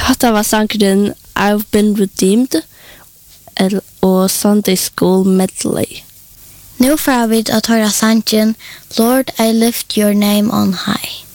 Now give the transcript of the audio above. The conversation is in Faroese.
Hatta var sangren I've Been Redeemed og Sunday School Medley. Nu får vi att höra sangen Lord, I lift your name on high.